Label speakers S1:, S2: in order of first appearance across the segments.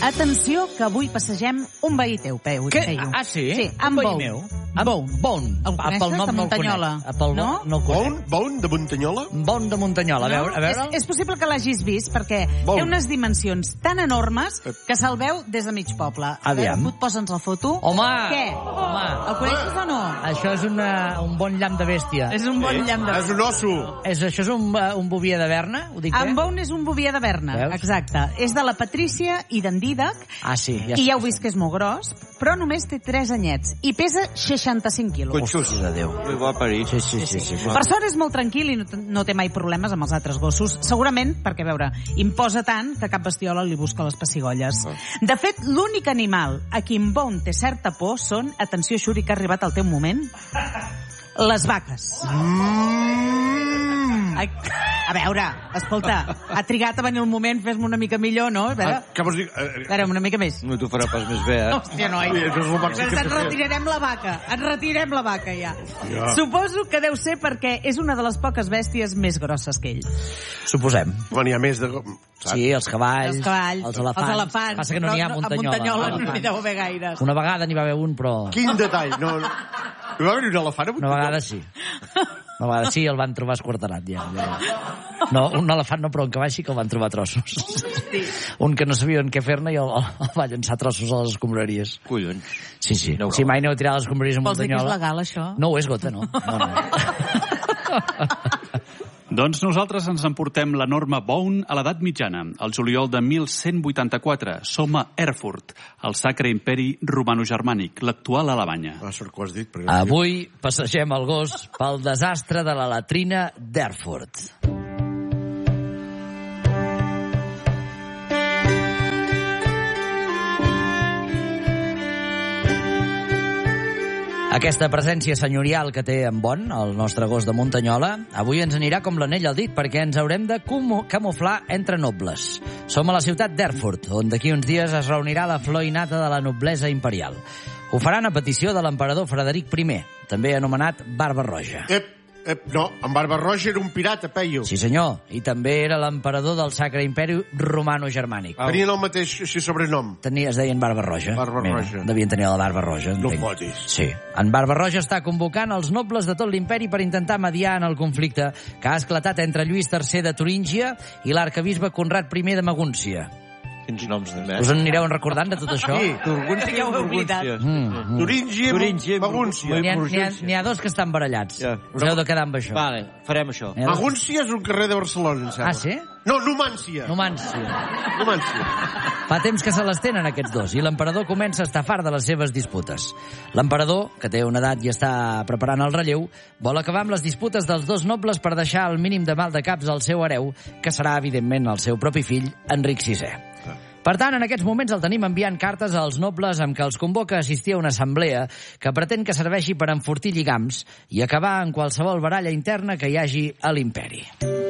S1: Atenció, que avui passegem un veí teu, Peyu.
S2: Ah, sí?
S1: Sí, amb Bou.
S2: Bou.
S1: El coneixes, de Muntanyola?
S2: No el conec.
S3: Bou de Muntanyola?
S2: Bou de Muntanyola, a veure.
S1: És possible que l'hagis vist, perquè té unes dimensions tan enormes que se'l veu des de mig poble.
S2: Aviam.
S1: Tu et posa'ns la foto.
S2: Home!
S1: Què? El coneixes o no?
S2: Això és un bon llamp de bèstia.
S1: És un bon llamp de bèstia.
S3: És un osso.
S2: Això és un bovier de Berna? Ho dic bé?
S1: En Boun és un bovier de Berna,
S2: Veus?
S1: exacte. És de la Patrícia i d'en Dídac.
S2: Ah, sí.
S1: I ja heu vist que és molt gros, però només té 3 anyets. I pesa 65 quilos.
S3: Conxus de Déu.
S4: Muy va a parir.
S2: Sí.
S1: Per sort és molt tranquil i no té mai problemes amb els altres gossos. Segurament, perquè, a veure, imposa tant que cap bestiola li busca les pessigolles. De fet, l'únic animal a qui en Boun té certa por són, atenció, Xuri, que ha arribat el teu moment, les vaques. Ai, a veure, escolta, ha trigat a venir el moment, fes-me una mica millor, no? A veure,
S3: Què vols dir?
S1: una mica més.
S4: No t'ho farà pas més bé,
S1: Hòstia, noi. Ens retirarem la vaca, ja. Suposo que deu ser perquè és una de les poques bèsties més grosses que ell.
S2: Suposem.
S3: Quan hi ha més de...
S2: Sí, els cavalls, els elefants. Passa que no n'hi ha a Muntanyola.
S1: A Muntanyola no n'hi deu haver gaires.
S2: Una vegada n'hi va haver un, però...
S3: Quin detall. No va haver un elefant a Muntanyola?
S2: Una vegada sí. Una vegada sí, el van trobar esquarterat, ja. No, un elefant no, però un cavall sí que el van trobar trossos. Un que no sabien què fer-ne i el va llançar trossos a les escombraries.
S4: Collons.
S2: Sí. Si mai aneu a tirar a les escombraries a
S1: Vols dir que és
S2: Muntanyola...
S1: legal, això?
S2: No ho és, Gota, no.
S5: Doncs nosaltres ens emportem l'enorme Boun a l'edat mitjana. El juliol de 1184 som a Erfurt, el Sacre Imperi Romano-Germànic, l'actual Alemanya.
S3: Sort que ho has dit.
S2: Avui passegem el gos pel desastre de la latrina d'Erfurt. Aquesta presència senyorial que té en Bon, el nostre gos de Muntanyola, avui ens anirà com l'anell al dit, perquè ens haurem de camuflar entre nobles. Som a la ciutat d'Erfurt, on d'aquí uns dies es reunirà la flor innata de la noblesa imperial. Ho faran a petició de l'emperador Frederic I, també anomenat Barba Roja.
S3: No, en Barba Roja era un pirata, Peyu.
S2: Sí, senyor, i també era l'emperador del Sacre Imperi Romano-Germànic.
S3: Tenien el mateix sobrenom.
S2: Es deien Barba Roja.
S3: Barba Roja.
S2: Devien tenir la Barba Roja.
S3: No fotis.
S2: Sí. En Barba Roja està convocant els nobles de tot l'imperi per intentar mediar en el conflicte que ha esclatat entre Lluís III de Turíngia i l'arcabisbe Conrad I de Magúncia.
S4: Quins noms de merda.
S2: Us en anireu recordant de tot això?
S3: Sí.
S1: Ja ho he oblidat.
S3: Turíngia i Magúncia.
S2: N'hi ha dos que estan barallats.
S4: Ja.
S2: Us heu de quedar amb això.
S4: Vale, farem això.
S3: Magúncia és un carrer de Barcelona, em sembla.
S2: Ah, sí?
S3: No, Numància.
S2: Numància. Fa temps que se les tenen aquests dos i l'emperador comença a estar fart de les seves disputes. L'emperador, que té una edat i està preparant el relleu, vol acabar amb les disputes dels dos nobles per deixar el mínim de mal de caps al seu hereu, que serà, evidentment, el seu propi fill, Enric VI. Per tant, en aquests moments el tenim enviant cartes als nobles amb què els convoca a assistir a una assemblea que pretén que serveixi per enfortir lligams i acabar en qualsevol baralla interna que hi hagi a l'imperi.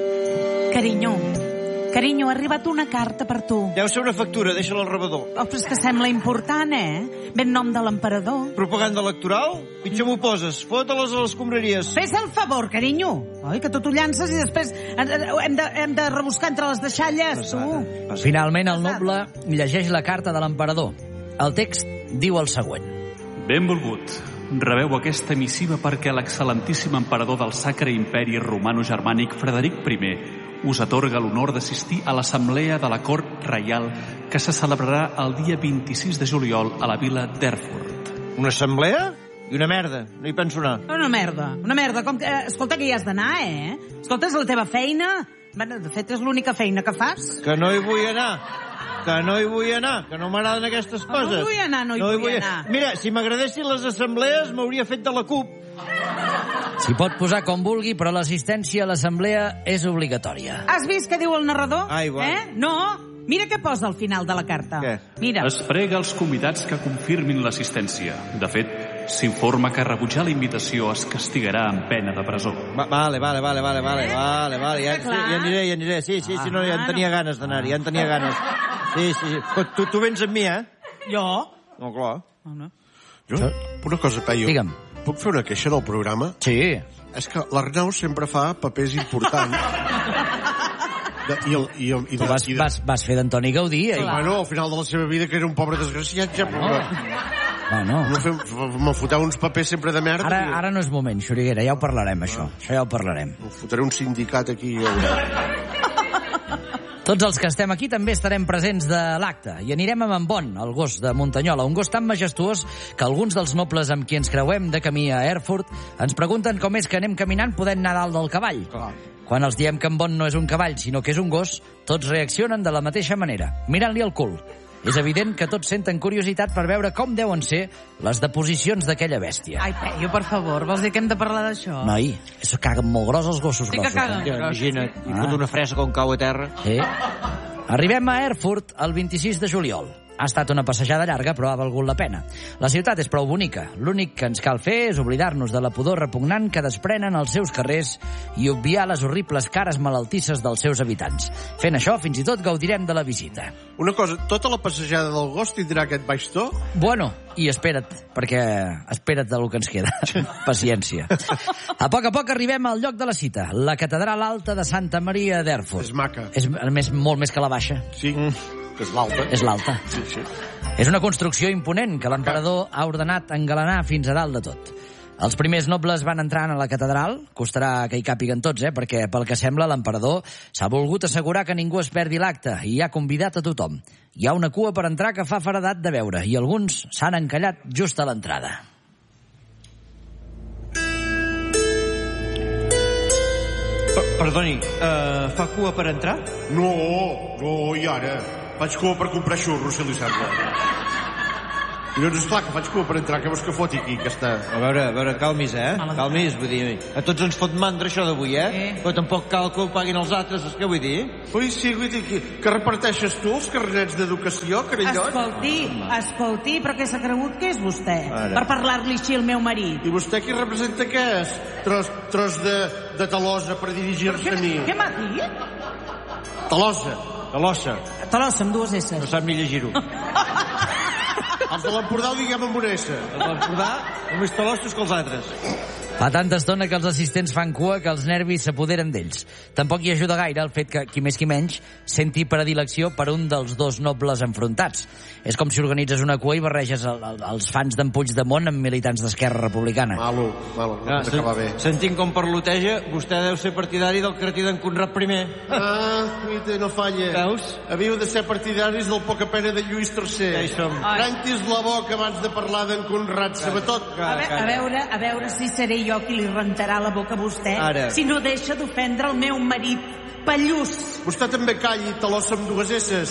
S1: Carinyo, ha arribat una carta per tu.
S4: Deu ser una factura, deixa-la al rebedor.
S1: Oh, però és que sembla important, Ve en nom de l'emperador.
S4: Propaganda electoral? Pitjor m'ho poses. Fota-les a les escombraries.
S1: Fes el favor, carinyo. Oi, que tu t'ho llances i després hem de rebuscar entre les deixalles, tu.
S2: Finalment, el noble llegeix la carta de l'emperador. El text diu el següent.
S5: Benvolgut. Rebeu aquesta missiva perquè l'excel·lentíssim emperador del Sacre Imperi Romano-Germànic, Frederic I, us atorga l'honor d'assistir a l'assemblea de la cort reial que se celebrarà el dia 26 de juliol a la vila d'Erfurt.
S4: Una assemblea? I una merda, no hi penso anar.
S1: Una merda. Escolta, que hi has d'anar, Escolta, és la teva feina. De fet, és l'única feina que fas.
S4: Que no hi vull anar. Que no m'agraden aquestes coses.
S1: No hi vull anar.
S4: Mira, si m'agradessin les assemblees, m'hauria fet de la CUP.
S2: S'hi pot posar com vulgui, però l'assistència a l'assemblea és obligatòria.
S1: Has vist què diu el narrador?
S4: Ai, va.
S1: No, mira què posa al final de la carta.
S4: Què?
S1: Mira.
S5: Es prega als convidats que confirmin l'assistència. De fet, s'informa que rebutjar la invitació es castigarà amb pena de presó.
S4: Vale. Ja aniré. Sí, no, ja en tenia ganes d'anar-hi, Sí. Tu vens amb mi,
S1: Jo?
S4: No, clar.
S1: No.
S3: Jo, una cosa, Peyu.
S2: Digue'm.
S3: Puc fer una queixa del programa?
S2: Sí.
S3: És que l'Arnau sempre fa papers importants.
S2: Vas fer d'Antoni Gaudí, eh?
S3: Bueno, al final de la seva vida, que era un pobre desgraciat, ja...
S2: No.
S3: Me foteu uns papers sempre de merda.
S2: Ara no és moment, Xuriguera, ja ho parlarem, això. Això ja ho parlarem.
S3: Me fotré un sindicat aquí.
S2: Tots els que estem aquí també estarem presents de l'acte i anirem amb en Bon, el gos de Muntanyola, un gos tan majestuós que alguns dels nobles amb qui ens creuem de camí a Erfurt ens pregunten com és que anem caminant podent anar dalt del cavall. Quan els diem que en Bon no és un cavall, sinó que és un gos, tots reaccionen de la mateixa manera, mirant-li el cul. És evident que tots senten curiositat per veure com deuen ser les deposicions d'aquella bèstia.
S1: Ai, Peyu, per favor, vols dir que hem de parlar d'això?
S2: Noi, això caguen molt gros els gossos
S1: Sí que
S2: grossos.
S1: caguen grossos.
S4: Imagina't, i fot una fresca com cau a terra.
S2: Sí. Arribem a Erfurt el 26 de juliol. Ha estat una passejada llarga, però ha valgut la pena. La ciutat és prou bonica. L'únic que ens cal fer és oblidar-nos de la pudor repugnant que desprenen els seus carrers i obviar les horribles cares malaltisses dels seus habitants. Fent això, fins i tot gaudirem de la visita.
S3: Una cosa, tota la passejada del gos tindrà aquest baix to?
S2: Bueno, i espera't, perquè espera't del que ens queda. Paciència. A poc arribem al lloc de la cita, la catedral alta de Santa Maria d'Erfurt.
S3: És maca.
S2: És molt més que la baixa.
S3: Sí, que és l'alta.
S2: És l'alta.
S3: Sí.
S2: És una construcció imponent que l'emperador ha ordenat engalanar fins a dalt de tot. Els primers nobles van entrant a la catedral, costarà que hi càpiguen tots, perquè pel que sembla l'emperador s'ha volgut assegurar que ningú es perdi l'acte i ha convidat a tothom. Hi ha una cua per entrar que fa feredat de veure i alguns s'han encallat just a l'entrada.
S4: Perdoni, fa cua per entrar?
S3: No, i ara? Faig cua per comprar xurros, si li sembla. I doncs, esclar, que faig cua per entrar, que vols que foti aquí, que està...
S4: A veure, calmis, Calmis, vull dir... A tots ens fot mandra això d'avui, Però tampoc cal que ho paguin els altres, és que vull dir?
S3: Ui, sí, vull dir que reparteixes tu els carnets d'educació, carillot?
S1: Escolti, però què s'ha cregut que és vostè? Per parlar-li així al meu marit.
S3: I vostè qui representa què és? Tros de talosa per dirigir-se a mi.
S1: Què m'ha dit?
S3: Talosa.
S1: Talossa, amb dues S.
S4: No sap ni llegir-ho.
S3: Els de l'Empordà ho diguem amb una S.
S4: Els de l'Empordà, només talossos que els altres.
S2: Fa tanta estona que els assistents fan cua que els nervis s'apoderen d'ells. Tampoc hi ajuda gaire el fet que, qui més qui menys, senti predilecció per un dels dos nobles enfrontats. És com si organitzes una cua i barreges els fans d'en Puigdemont amb militants d'Esquerra Republicana.
S3: Malo, no pot acabar bé.
S4: Sentint com parloteja, vostè deu ser partidari del cretí d'en Conrad I.
S3: Cuita, no falla.
S4: Veus?
S3: Havíeu de ser partidaris del poca pena de Lluís III.
S4: Ja hi som.
S3: Rentis la boca abans de parlar d'en Conrad, sobretot.
S1: A veure si seré jo qui li rentarà la boca a vostè, si no deixa d'ofendre el meu marit pallús.
S3: Vostè també calli, talossa amb dues S's.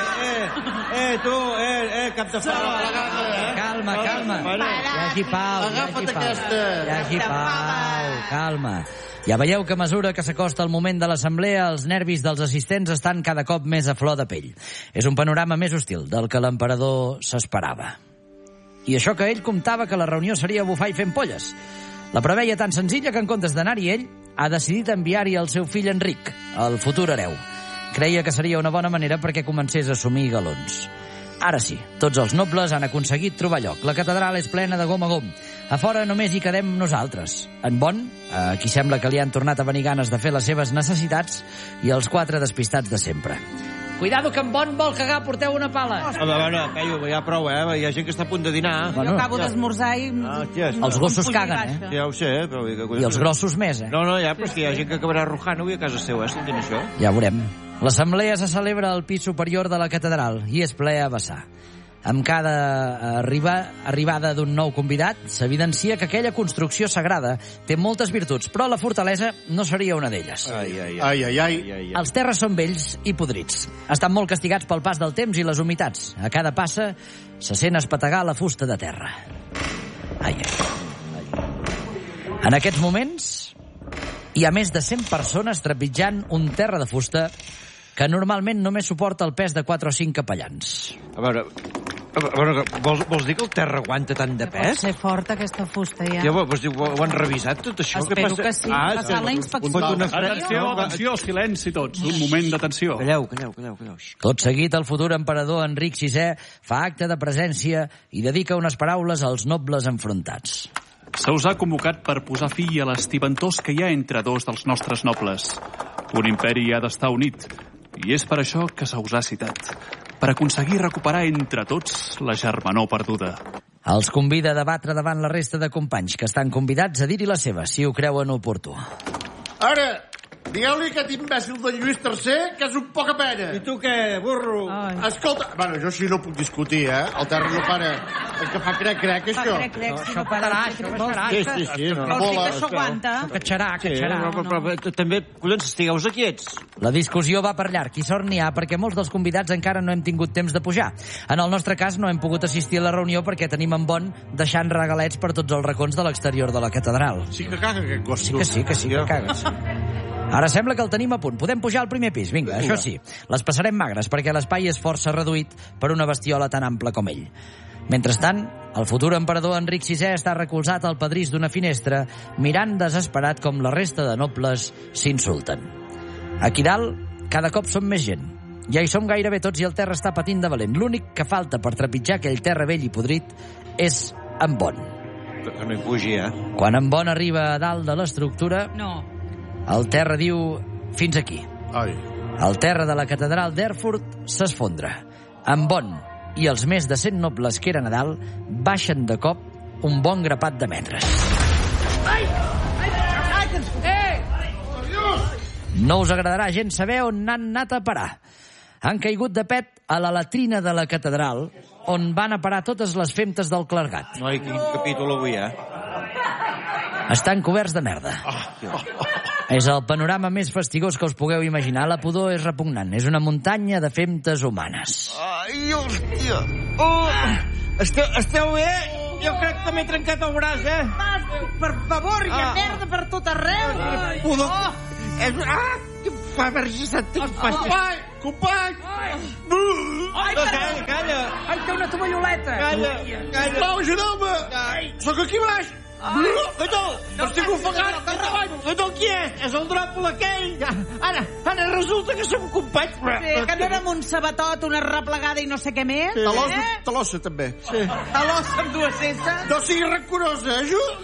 S4: Tu, cap de fara.
S2: Calma. Hi hagi pau.
S3: Agafa't aquesta.
S2: Hi hagi pau, calma. Ja veieu que a mesura que s'acosta el moment de l'assemblea, els nervis dels assistents estan cada cop més a flor de pell. És un panorama més hostil del que l'emperador s'esperava. I això que ell comptava que la reunió seria bufar i fent polles. La preveia tan senzilla que en comptes d'anar-hi ell, ha decidit enviar-hi el seu fill Enric, el futur hereu. Creia que seria una bona manera perquè comencés a assumir galons. Ara sí, tots els nobles han aconseguit trobar lloc. La catedral és plena de gom a gom. A fora només hi quedem nosaltres. En Bon, a qui sembla que li han tornat a venir ganes de fer les seves necessitats, i els 4 despistats de sempre. Cuidado que en Bon vol cagar, porteu una pala.
S4: A veure, Peyu, ja prou, Hi ha gent que està a punt de dinar.
S1: Jo acabo d'esmorzar i...
S2: Els gossos caguen,
S4: Ja ho sé, però...
S2: I els grossos més,
S4: No, però és que hi ha gent que acabarà arrojant avui a casa seu, sentint això.
S2: Ja veurem. L'assemblea se celebra al pis superior de la catedral i és ple a vessar. Amb cada arribada d'un nou convidat, s'evidencia que aquella construcció sagrada té moltes virtuts, però la fortalesa no seria una d'elles.
S3: Ai.
S2: Els terres són vells i podrits. Estan molt castigats pel pas del temps i les humitats. A cada passa se sent espetegar la fusta de terra. Ai. En aquests moments hi ha més de 100 persones trepitjant un terra de fusta que normalment només suporta el pes de 4 o 5 capellans.
S4: A veure, vols dir que el terra aguanta tant de pes?
S1: Pot ser forta aquesta fusta, ja.
S4: Ja, vols dir, ho han revisat tot això?
S1: Espero que sí. Passar la inspecció.
S5: Atenció, silenci tots. Un moment d'atenció.
S4: Calleu.
S2: Tot seguit, el futur emperador Enric VI fa acte de presència i dedica unes paraules als nobles enfrontats.
S5: Se us ha convocat per posar fi a l'estiventós que hi ha entre dos dels nostres nobles. Un imperi ha d'estar unit, i és per això que se us ha citat, per aconseguir recuperar entre tots la germanor perduda.
S2: Els convida a debatre davant la resta de companys, que estan convidats a dir-hi la seva, si ho creuen oportú.
S3: Ara, digueu-li a aquest imbècil de Lluís III que és un poca pena.
S4: I tu què, burro?
S3: Escolta, bueno, jo així no puc discutir, El terra no para que fa crec, això.
S1: Això pararà, això baixarà.
S3: Sí.
S1: Vols dir que això aguanta?
S2: Catxarà.
S4: Però també, collons, estigueu-vos quiets.
S2: La discussió va per llarg i sort n'hi ha perquè molts dels convidats encara no hem tingut temps de pujar. En el nostre cas no hem pogut assistir a la reunió perquè tenim en Bon deixant regalets per tots els racons de l'exterior de la catedral.
S3: Sí que caga aquest gos.
S2: Sí que caga. Sí. Ara sembla que el tenim a punt. Podem pujar al primer pis. Vinga, això sí. Les passarem magres perquè l'espai és força reduït per una bestiola tan ampla com ell. Mentrestant, el futur emperador Enric VI està recolzat al pedrís d'una finestra, mirant desesperat com la resta de nobles s'insulten. Aquí dalt, cada cop som més gent. Ja hi som gairebé tots i el terra està patint de valent. L'únic que falta per trepitjar aquell terra vell i podrit és en Bon.
S4: Que no hi pugi,
S2: Quan en Bon arriba a dalt de l'estructura, el terra diu fins aquí. El terra de la catedral d'Erfurt s'esfondra. En Bon i els més de 100 nobles que eren a dalt baixen de cop un bon grapat de metres. No us agradarà gens saber on han anat a parar. Han caigut de pet a la latrina de la catedral, on van a parar totes les femtes del clergat.
S4: Noi, quin capítol avui,
S2: Estan coberts de merda. És el panorama més fastigós que us pugueu imaginar. La pudor és repugnant. És una muntanya de femtes humanes.
S4: Ai, hòstia! Esteu bé? Jo crec que m'he trencat el braç,
S1: Per favor, hi ha merda per tot arreu.
S4: Pudor! Que fa vergisat! Company! Calla!
S1: Ai, té una tovalloleta.
S4: Calla!
S3: Sisplau, ajudeu-me! Sóc aquí baix!
S4: Estic ofegat! Qui és? És el dròpol aquell! Ara resulta que som companys!
S1: Sí, que no érem un sabatot, una replegada i no sé què més?
S3: Talossa, també.
S1: Talossa amb dues S?
S3: No siguis rancorosa,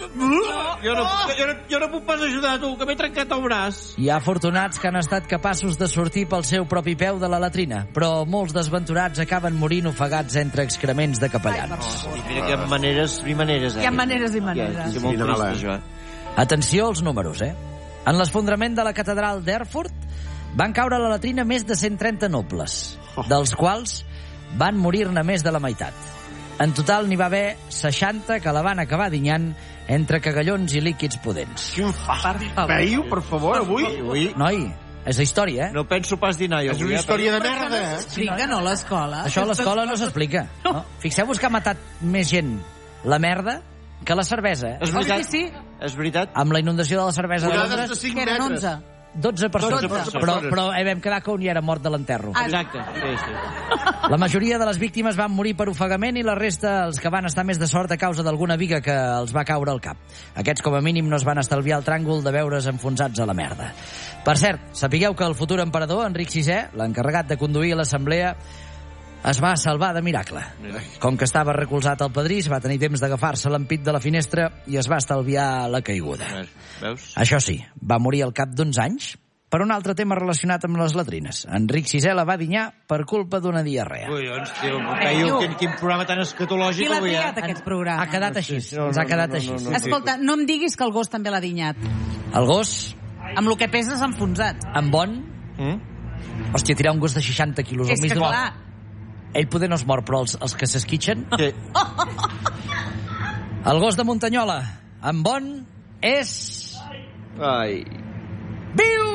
S4: Jo no puc pas ajudar, tu, que m'he trencat el braç.
S2: Hi ha afortunats que han estat capaços de sortir pel seu propi peu de la latrina, però molts desventurats acaben morint ofegats entre excrements de capellans.
S4: Mira que hi ha maneres i maneres,
S1: Hi ha maneres i maneres.
S4: És molt trist, això,
S2: Atenció als números, En l'esfondrament de la catedral d'Erfurt van caure a la latrina més de 130 nobles, dels quals van morir-ne més de la meitat. En total n'hi va haver 60 que la van acabar dinyant entre cagallons i líquids pudents.
S3: Quin feiu, per favor, avui?
S2: Noi, és història,
S4: No penso pas dinar, jo.
S3: És una història de merda,
S1: Explica, no, a l'escola.
S2: Això a l'escola no s'explica. No? Fixeu-vos que ha matat més gent la merda que la cervesa.
S4: És veritat.
S1: Sí.
S4: És veritat.
S2: Amb la inundació de la cervesa de
S3: Onades de
S2: Londres,
S3: 5
S1: Que eren
S3: metres.
S1: 11.
S2: 12 persones.
S3: 12 persones.
S2: Però vam quedar que un ja era mort de l'enterro.
S4: Exacte. Sí.
S2: La majoria de les víctimes van morir per ofegament i la resta, els que van estar més de sort a causa d'alguna viga que els va caure al cap. Aquests, com a mínim, no es van estalviar el tràngol de veure's enfonsats a la merda. Per cert, sapigueu que el futur emperador, Enric VI, l'encarregat de conduir l'assemblea, es va salvar de miracle. Com que estava recolzat al pedrís, va tenir temps d'agafar-se l'ampit de la finestra i es va estalviar la caiguda.
S4: Veus?
S2: Això sí, va morir al cap d'uns anys per un altre tema relacionat amb les latrines. Enric VI la va dinyar per culpa d'una diarrea.
S4: Collons, tio, quin programa tan escatològic
S1: Qui l'ha
S4: avui,
S1: triat, aquest programa?
S2: Ha quedat així, ens ha quedat així.
S1: Escolta, no em diguis que el gos també l'ha dinyat.
S2: El gos,
S1: Amb el que pesa s'ha enfonsat.
S2: en Bon, hòstia, tirar un gos de 60 quilos al
S1: És
S2: mig
S1: que
S2: d'un...
S1: clar,
S2: Ell poder no es mor, però els que s'esquitxen...
S4: Sí.
S2: El gos de Muntanyola, en Bon, és...
S4: Ai.
S2: Viu!